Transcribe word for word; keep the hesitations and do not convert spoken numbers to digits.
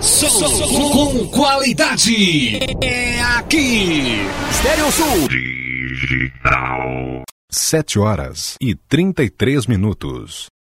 Som com qualidade. É aqui. Estéreo Sul. Digital. Sete horas e trinta e três minutos.